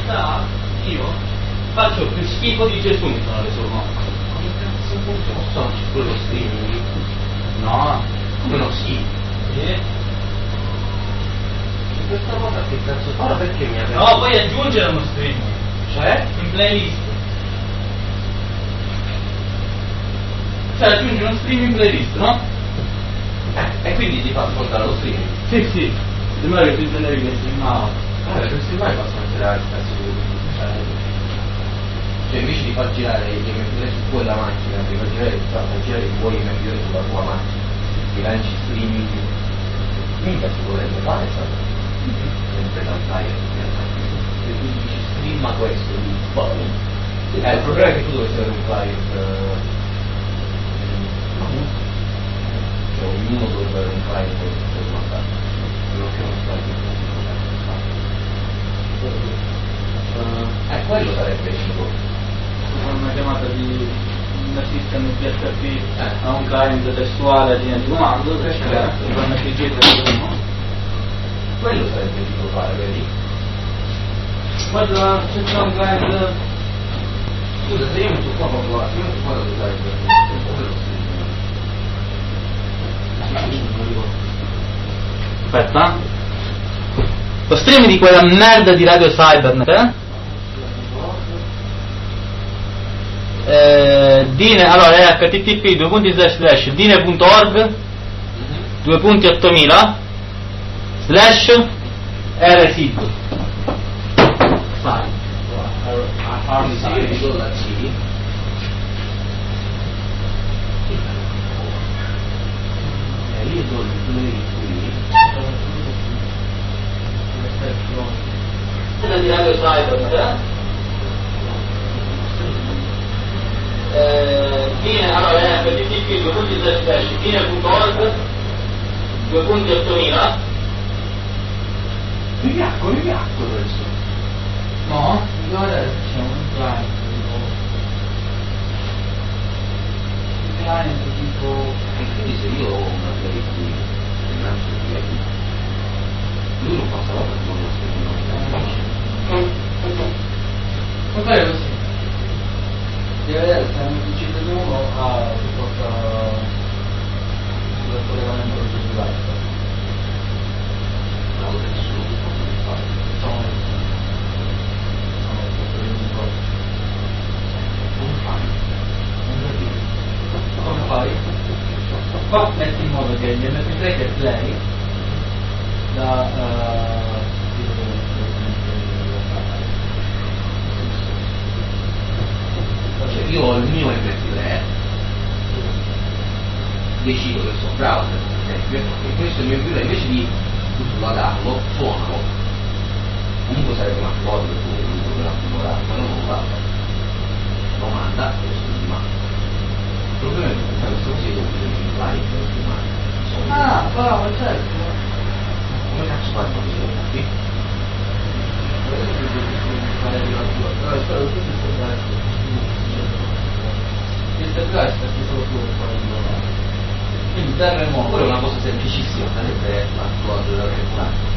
realtà io faccio più schifo di Gesù, mi sono reso conto. Come cazzo funziona? Quello streaming? No, Come no schifo? Questa cosa che cazzo fa? Ora perché mi ha detto? no, puoi aggiungere uno streaming Cioè? in playlist. Cioè aggiungi uno streaming in playlist, no? E quindi ti fa ascoltare lo streaming? Sì, sembra che tu intendevi che streamava. Questi mai possono girare il cazzo di cioè invece di far girare gli MP3 su quella macchina, di far girare i tuoi MP3 sulla tua macchina, ti lanci streaming, mica si dovrebbe fare, sai? Sempre cantare, e quindi dici streama questo, il problema è che tu dovresti avere un client, cioè ognuno dovrebbe avere un client per mandare, non che uno client quello sarebbe figo. Una chiamata di un system PHP a un client testuale a linea di comando, che fanno quello sarebbe figo fare, vedi? Guarda, c'è un client. Scusa, se io metto qua proprio là, se io metto qua da usare Aspetta. Lo stream di quella merda di Radio Cybernet, Dine, allora è http://dine.org 2.8000 /rsid fai io do il play quella di Radio Cybernet, Dine, allora è http://dine.org 2.8000 mi piacco adesso. no, guarda c'è un client tipo E quindi se io ho una play qui, lui non passa l'opera con lo stesso. va bene così, devi vedere se non decide uno si porta sul collegamento del cellulare. Come fai? Qua metti in modo che gli MP3 che play da cioè io ho il mio MP3, decido che sono browser, per esempio, e questo è il mio MP3, invece di sull'adarlo, suonalo. Comunque sarebbe una cosa che tu non la ma non lo fa. Lo manda e lo streama. Il problema è che per fare questo così devo usare il live per filmare. bravo, certo. Come cazzo fai quando si lavora qui? Il terrestre è solo tu quindi terremoto. Quello è una cosa semplicissima, sarebbe la cosa da regolare.